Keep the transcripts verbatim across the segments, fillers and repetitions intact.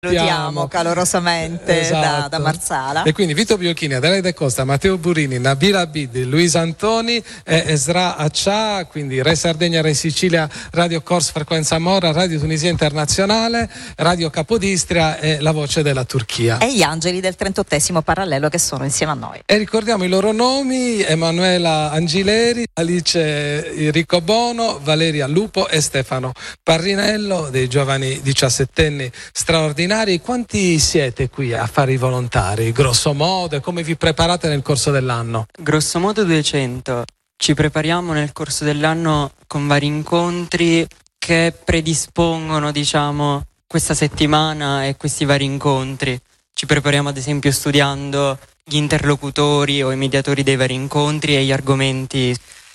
Salutiamo calorosamente esatto. da, da Marsala. E quindi Vito Biocchini, Adelaide Costa, Matteo Burini, Nabila Abid, Luisa Antoni e Esra Accia, quindi Re Sardegna, Re Sicilia, Radio Corse Frequenza Mora, Radio Tunisia Internazionale, Radio Capodistria e La Voce della Turchia. E gli angeli del trentottesimo parallelo che sono insieme a noi. E ricordiamo i loro nomi: Emanuela Angileri, Alice Riccobono, Valeria Lupo e Stefano Parrinello, dei giovani diciassettenni straordinari. Quanti siete qui a fare i volontari, grosso modo, e come vi preparate nel corso dell'anno? Grosso modo duecento. Ci prepariamo nel corso dell'anno con vari incontri che predispongono, diciamo, questa settimana e questi vari incontri. Ci prepariamo ad esempio studiando gli interlocutori o i mediatori dei vari incontri e gli argomenti.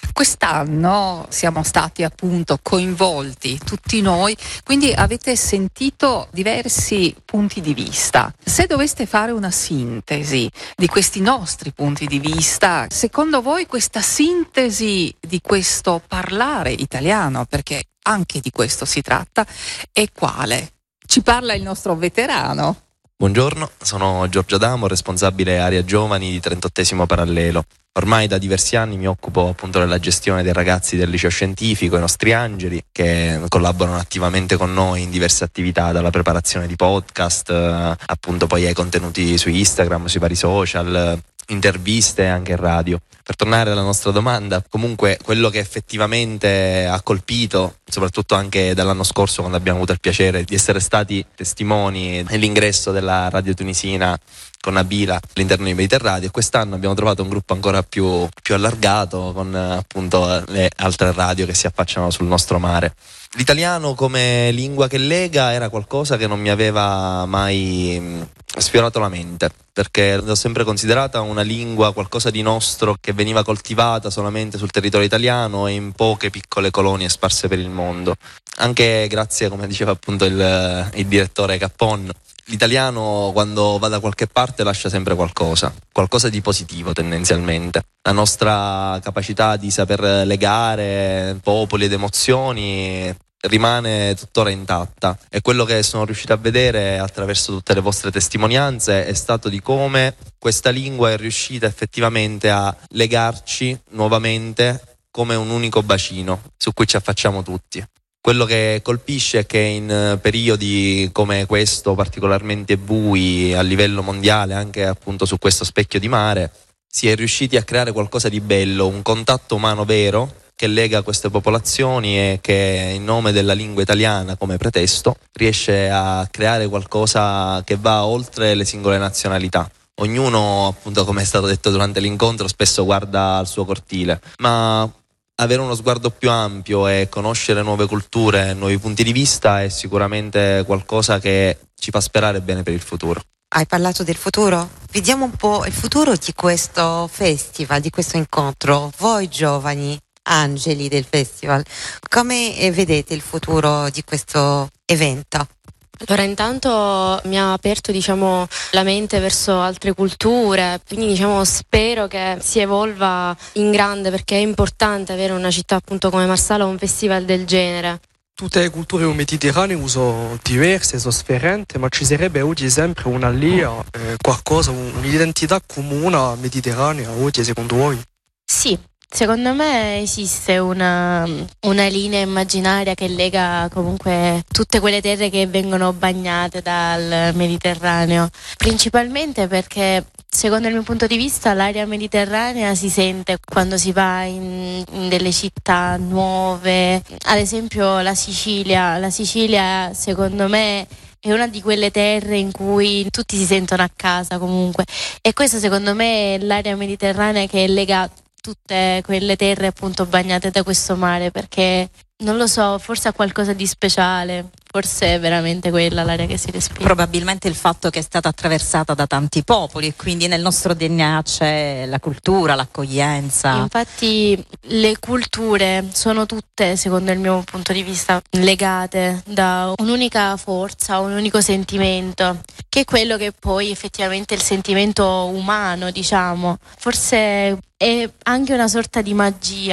Quest'anno siamo stati appunto coinvolti tutti noi, quindi avete sentito diversi punti di vista. Se doveste fare una sintesi di questi nostri punti di vista, secondo voi questa sintesi di questo parlare italiano, perché anche di questo si tratta, è quale? Ci parla il nostro veterano. Buongiorno, sono Giorgio Adamo, responsabile area giovani di trentottesimo parallelo. Ormai da diversi anni mi occupo appunto della gestione dei ragazzi del liceo scientifico, i nostri angeli, che collaborano attivamente con noi in diverse attività, dalla preparazione di podcast, eh, appunto poi ai contenuti su Instagram, sui vari social, interviste e anche in radio. Per tornare alla nostra domanda, comunque quello che effettivamente ha colpito, soprattutto anche dall'anno scorso quando abbiamo avuto il piacere di essere stati testimoni dell'ingresso della radio tunisina con Nabila all'interno di Mediterraneo, e quest'anno abbiamo trovato un gruppo ancora più, più allargato con appunto le altre radio che si affacciano sul nostro mare. L'italiano come lingua che lega era qualcosa che non mi aveva mai sfiorato la mente, perché l'ho sempre considerata una lingua, qualcosa di nostro che veniva coltivata solamente sul territorio italiano e in poche piccole colonie sparse per il mondo. Anche grazie, come diceva appunto il, il direttore Cappon, l'italiano quando va da qualche parte lascia sempre qualcosa, qualcosa di positivo tendenzialmente. La nostra capacità di saper legare popoli ed emozioni rimane tuttora intatta, e quello che sono riuscito a vedere attraverso tutte le vostre testimonianze è stato di come questa lingua è riuscita effettivamente a legarci nuovamente come un unico bacino su cui ci affacciamo tutti. Quello che colpisce è che in periodi come questo, particolarmente bui a livello mondiale, anche appunto su questo specchio di mare, si è riusciti a creare qualcosa di bello, un contatto umano vero che lega queste popolazioni e che in nome della lingua italiana come pretesto riesce a creare qualcosa che va oltre le singole nazionalità. Ognuno, appunto, come è stato detto durante l'incontro, spesso guarda al suo cortile, ma avere uno sguardo più ampio e conoscere nuove culture, nuovi punti di vista è sicuramente qualcosa che ci fa sperare bene per il futuro. Hai parlato del futuro? Vediamo un po' il futuro di questo festival, di questo incontro. Voi giovani angeli del festival, come vedete il futuro di questo evento? Allora, intanto mi ha aperto, diciamo, la mente verso altre culture, quindi diciamo spero che si evolva in grande, perché è importante avere una città appunto come Marsala, un festival del genere. Tutte le culture mediterranee sono diverse, sono differenti, ma ci sarebbe oggi sempre una linea, eh, qualcosa, un'identità comune mediterranea oggi, secondo voi? Sì. Secondo me esiste una, una linea immaginaria che lega comunque tutte quelle terre che vengono bagnate dal Mediterraneo, principalmente perché secondo il mio punto di vista l'area mediterranea si sente quando si va in, in delle città nuove, ad esempio la Sicilia. La Sicilia secondo me è una di quelle terre in cui tutti si sentono a casa comunque, e questa secondo me è l'area mediterranea che lega tutte quelle terre appunto bagnate da questo mare, perché non lo so, forse ha qualcosa di speciale, forse è veramente quella l'area che si respira. Probabilmente il fatto che è stata attraversata da tanti popoli, e quindi nel nostro D N A c'è la cultura, l'accoglienza. Infatti le culture sono tutte, secondo il mio punto di vista, legate da un'unica forza, un unico sentimento, che è quello che poi effettivamente è il sentimento umano, diciamo. Forse è anche una sorta di magia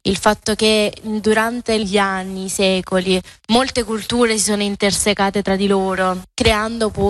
il fatto che durante gli anni, i secoli, molte culture si sono intersecate tra di loro, creando poi